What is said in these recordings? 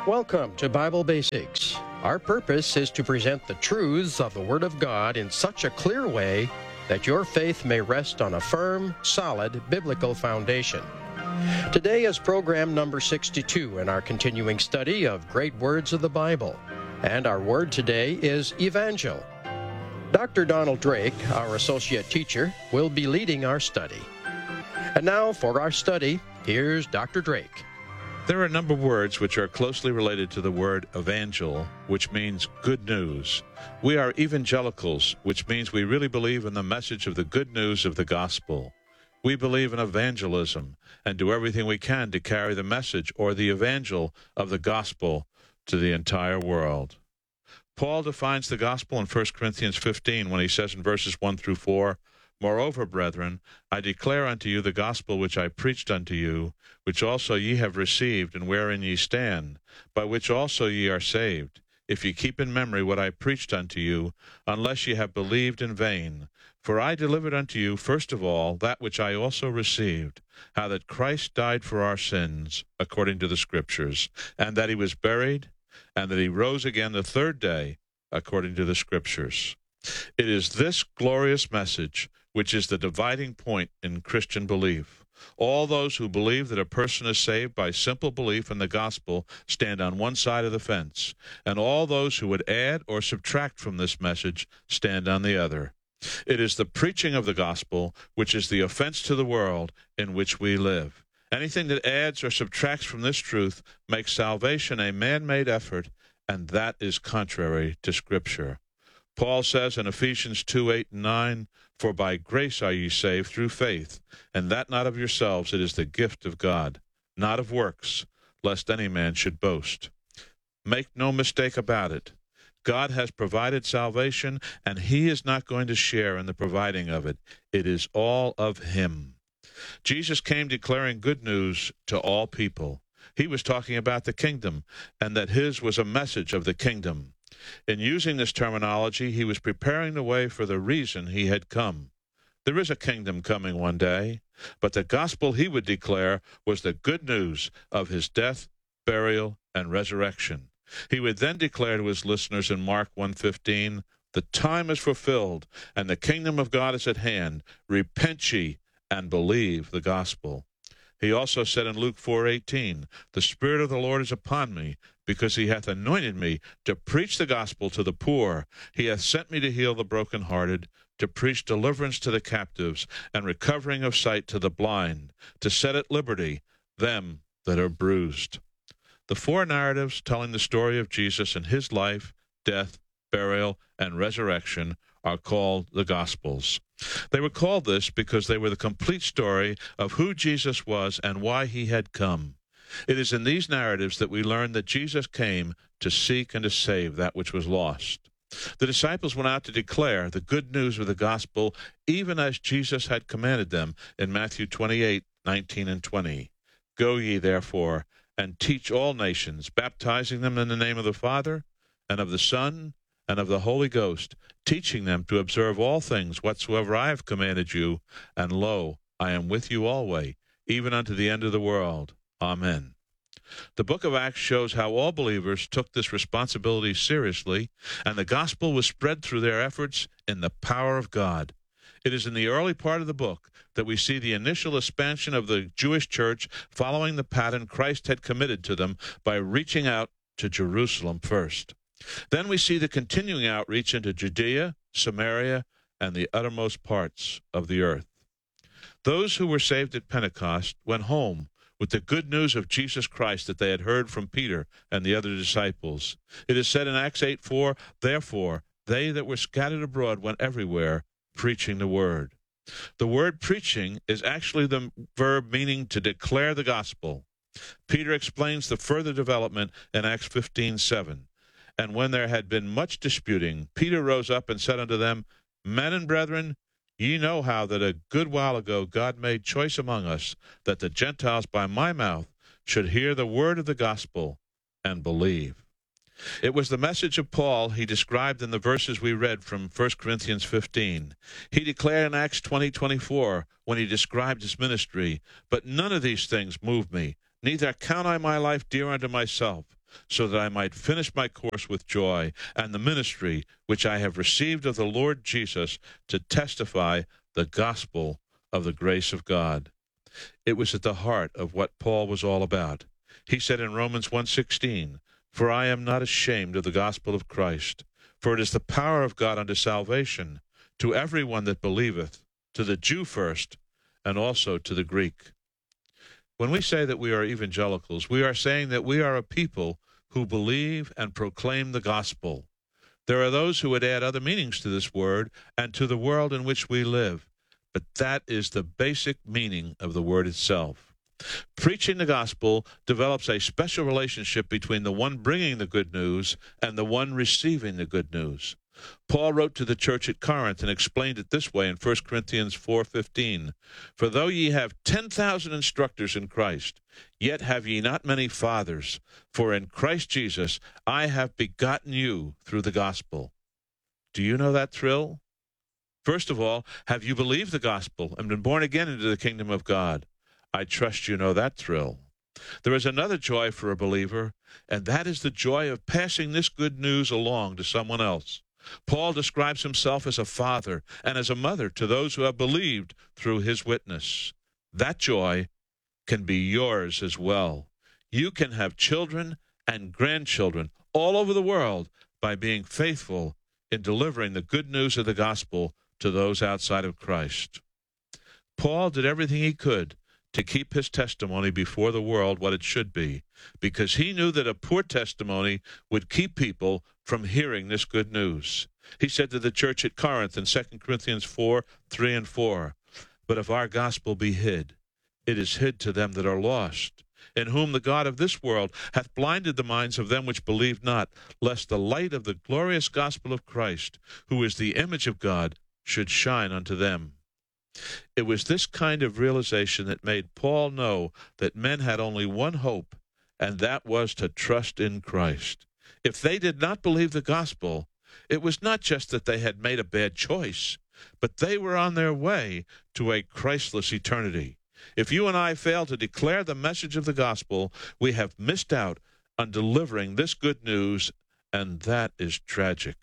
Welcome to Bible Basics. Our purpose is to present the truths of the Word of God in such a clear way that your faith may rest on a firm, solid, biblical foundation. Today is program number 62 in our continuing study of great words of the Bible. And our word today is evangel. Dr. Donald Drake, our associate teacher, will be leading our study. And now for our study, here's Dr. Drake. There are a number of words which are closely related to the word evangel, which means good news. We are evangelicals, which means we really believe in the message of the good news of the gospel. We believe in evangelism and do everything we can to carry the message or the evangel of the gospel to the entire world. Paul defines the gospel in 1 Corinthians 15 when he says in verses 1 through 4, "Moreover, brethren, I declare unto you the gospel which I preached unto you, which also ye have received, and wherein ye stand, by which also ye are saved, if ye keep in memory what I preached unto you, unless ye have believed in vain. For I delivered unto you, first of all, that which I also received, how that Christ died for our sins, according to the Scriptures, and that he was buried, and that he rose again the third day, according to the Scriptures." It is this glorious message which is the dividing point in Christian belief. All those who believe that a person is saved by simple belief in the gospel stand on one side of the fence, and all those who would add or subtract from this message stand on the other. It is the preaching of the gospel which is the offense to the world in which we live. Anything that adds or subtracts from this truth makes salvation a man-made effort, and that is contrary to Scripture. Paul says in Ephesians 2:8 and 9, "For by grace are ye saved through faith, and that not of yourselves, it is the gift of God, not of works, lest any man should boast." Make no mistake about it. God has provided salvation, and he is not going to share in the providing of it. It is all of him. Jesus came declaring good news to all people. He was talking about the kingdom, and that his was a message of the kingdom. In using this terminology, he was preparing the way for the reason he had come. There is a kingdom coming one day, but the gospel he would declare was the good news of his death, burial, and resurrection. He would then declare to his listeners in Mark 1:15, "The time is fulfilled, and the kingdom of God is at hand. Repent ye, and believe the gospel." He also said in Luke 4:18, "The Spirit of the Lord is upon me, because he hath anointed me to preach the gospel to the poor. He hath sent me to heal the brokenhearted, to preach deliverance to the captives, and recovering of sight to the blind, to set at liberty them that are bruised." The four narratives telling the story of Jesus and his life, death, burial, and resurrection are called the Gospels. They were called this because they were the complete story of who Jesus was and why he had come. It is in these narratives that we learn that Jesus came to seek and to save that which was lost. The disciples went out to declare the good news of the gospel, even as Jesus had commanded them in Matthew 28:19 and 20. "Go ye, therefore, and teach all nations, baptizing them in the name of the Father, and of the Son, and of the Holy Ghost, teaching them to observe all things whatsoever I have commanded you, and lo, I am with you always, even unto the end of the world. Amen." The book of Acts shows how all believers took this responsibility seriously, and the gospel was spread through their efforts in the power of God. It is in the early part of the book that we see the initial expansion of the Jewish church following the pattern Christ had committed to them by reaching out to Jerusalem first. Then we see the continuing outreach into Judea, Samaria, and the uttermost parts of the earth. Those who were saved at Pentecost went home with the good news of Jesus Christ that they had heard from Peter and the other disciples. It is said in Acts 8:4, "Therefore they that were scattered abroad went everywhere, preaching the word." The word preaching is actually the verb meaning to declare the gospel. Peter explains the further development in Acts 15:7. "And when there had been much disputing, Peter rose up and said unto them, Men and brethren, ye know how that a good while ago God made choice among us, that the Gentiles by my mouth should hear the word of the gospel and believe." It was the message of Paul he described in the verses we read from 1 Corinthians 15. He declared in Acts 20:24, when he described his ministry, "But none of these things move me, neither count I my life dear unto myself, so that I might finish my course with joy, and the ministry which I have received of the Lord Jesus, to testify the gospel of the grace of God. It was at the heart of what Paul was all about. He said in Romans 1:16, "For I am not ashamed of the gospel of Christ, for it is the power of God unto salvation, to every one that believeth, to the Jew first, and also to the Greek." When we say that we are evangelicals, we are saying that we are a people who believe and proclaim the gospel. There are those who would add other meanings to this word and to the world in which we live, but that is the basic meaning of the word itself. Preaching the gospel develops a special relationship between the one bringing the good news and the one receiving the good news. Paul wrote to the church at Corinth and explained it this way in 1 Corinthians 4:15, "For though ye have 10,000 instructors in Christ, yet have ye not many fathers, for in Christ Jesus I have begotten you through the gospel." Do you know that thrill? First of all, have you believed the gospel and been born again into the kingdom of God? I trust you know that thrill. There is another joy for a believer, and that is the joy of passing this good news along to someone else. Paul describes himself as a father and as a mother to those who have believed through his witness. That joy can be yours as well. You can have children and grandchildren all over the world by being faithful in delivering the good news of the gospel to those outside of Christ. Paul did everything he could to keep his testimony before the world what it should be, because he knew that a poor testimony would keep people from hearing this good news. He said to the church at Corinth in 2 Corinthians 4:3 and 4, "But if our gospel be hid, it is hid to them that are lost, in whom the God of this world hath blinded the minds of them which believe not, lest the light of the glorious gospel of Christ, who is the image of God, should shine unto them." It was this kind of realization that made Paul know that men had only one hope, and that was to trust in Christ. If they did not believe the gospel, it was not just that they had made a bad choice, but they were on their way to a Christless eternity. If you and I fail to declare the message of the gospel, we have missed out on delivering this good news, and that is tragic.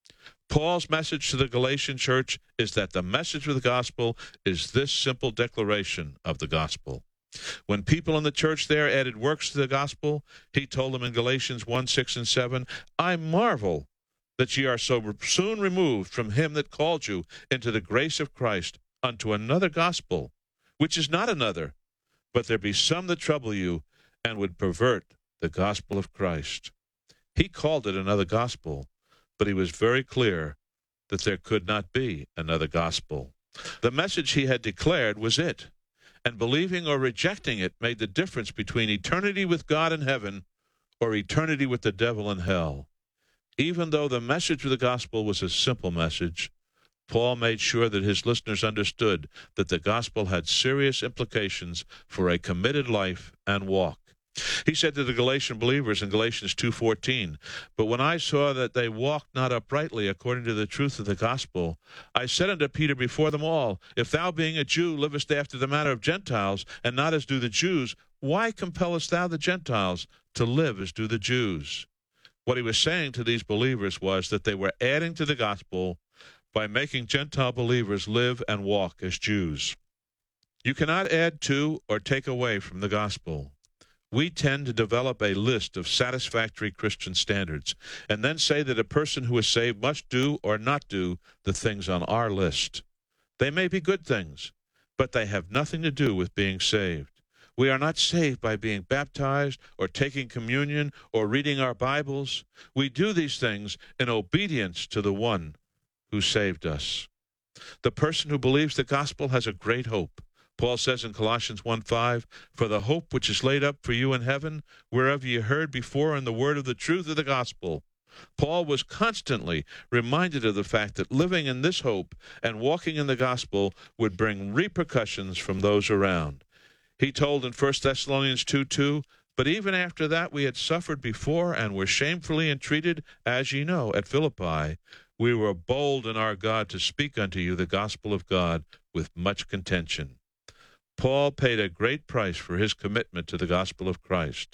Paul's message to the Galatian church is that the message of the gospel is this simple declaration of the gospel. When people in the church there added works to the gospel, he told them in Galatians 1:6 and 7, "I marvel that ye are so soon removed from him that called you into the grace of Christ unto another gospel, which is not another, but there be some that trouble you and would pervert the gospel of Christ." He called it another gospel, but he was very clear that there could not be another gospel. The message he had declared was it, and believing or rejecting it made the difference between eternity with God in heaven or eternity with the devil in hell. Even though the message of the gospel was a simple message, Paul made sure that his listeners understood that the gospel had serious implications for a committed life and walk. He said to the Galatian believers in Galatians 2:14, "But when I saw that they walked not uprightly according to the truth of the gospel, I said unto Peter before them all, If thou being a Jew livest after the manner of Gentiles, and not as do the Jews, why compellest thou the Gentiles to live as do the Jews?" What he was saying to these believers was that they were adding to the gospel by making Gentile believers live and walk as Jews. You cannot add to or take away from the gospel. We tend to develop a list of satisfactory Christian standards and then say that a person who is saved must do or not do the things on our list. They may be good things, but they have nothing to do with being saved. We are not saved by being baptized or taking communion or reading our Bibles. We do these things in obedience to the one who saved us. The person who believes the gospel has a great hope. Paul says in Colossians 1:5, "For the hope which is laid up for you in heaven, whereof ye heard before in the word of the truth of the gospel." Paul was constantly reminded of the fact that living in this hope and walking in the gospel would bring repercussions from those around. He told in 1 Thessalonians 2:2, "But even after that we had suffered before and were shamefully entreated, as ye know, at Philippi, we were bold in our God to speak unto you the gospel of God with much contention." Paul paid a great price for his commitment to the gospel of Christ.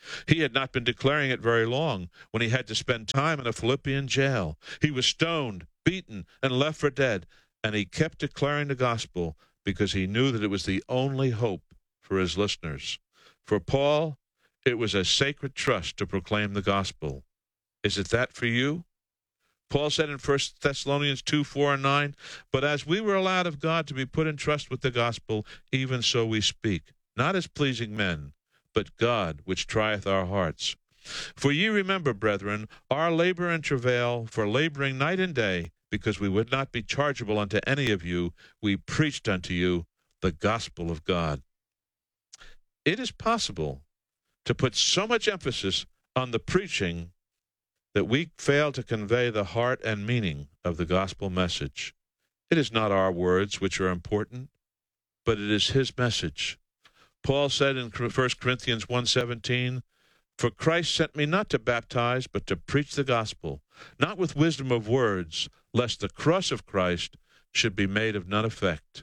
He had not been declaring it very long when he had to spend time in a Philippian jail. He was stoned, beaten, and left for dead, and he kept declaring the gospel because he knew that it was the only hope for his listeners. For Paul, it was a sacred trust to proclaim the gospel. Is it that for you? Paul said in 1 Thessalonians 2, 4, and 9, "But as we were allowed of God to be put in trust with the gospel, even so we speak, not as pleasing men, but God which trieth our hearts. For ye remember, brethren, our labor and travail, for laboring night and day, because we would not be chargeable unto any of you, we preached unto you the gospel of God." It is possible to put so much emphasis on the preaching that we fail to convey the heart and meaning of the gospel message. It is not our words which are important, but it is his message. Paul said in 1 Corinthians 1:17, "For Christ sent me not to baptize, but to preach the gospel, not with wisdom of words, lest the cross of Christ should be made of none effect."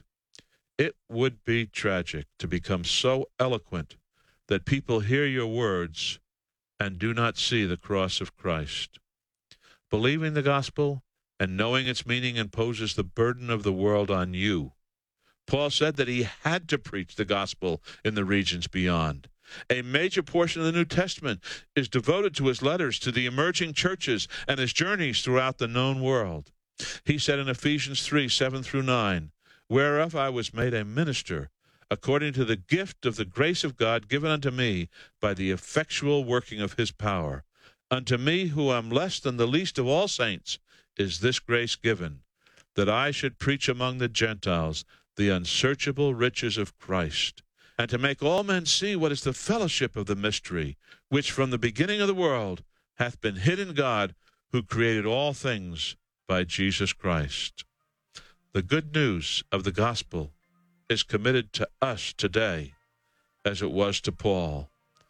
It would be tragic to become so eloquent that people hear your words and do not see the cross of Christ. Believing the gospel and knowing its meaning imposes the burden of the world on you. Paul said that he had to preach the gospel in the regions beyond. A major portion of the New Testament is devoted to his letters to the emerging churches and his journeys throughout the known world. He said in Ephesians 3, 7 through 9, "Whereof I was made a minister, according to the gift of the grace of God given unto me by the effectual working of his power. Unto me, who am less than the least of all saints, is this grace given, that I should preach among the Gentiles the unsearchable riches of Christ, and to make all men see what is the fellowship of the mystery, which from the beginning of the world hath been hid in God, who created all things by Jesus Christ." The good news of the gospel is committed to us today as it was to Paul.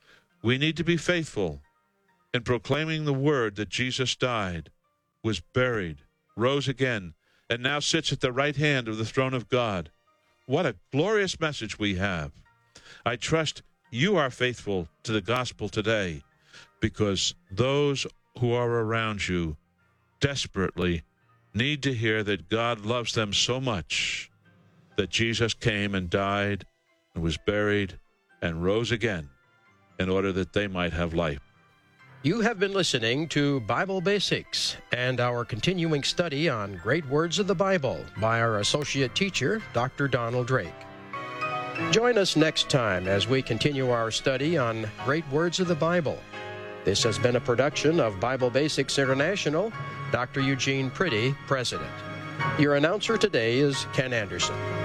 We need to be faithful in proclaiming the word that Jesus died, was buried, rose again, and now sits at the right hand of the throne of God. What a glorious message we have. I trust you are faithful to the gospel today, because those who are around you desperately need to hear that God loves them so much that Jesus came and died and was buried and rose again in order that they might have life. You have been listening to Bible Basics and our continuing study on great words of the Bible by our associate teacher, Dr. Donald Drake. Join us next time as we continue our study on great words of the Bible. This has been a production of Bible Basics International. Dr. Eugene Priddy, President. Your announcer today is Ken Anderson.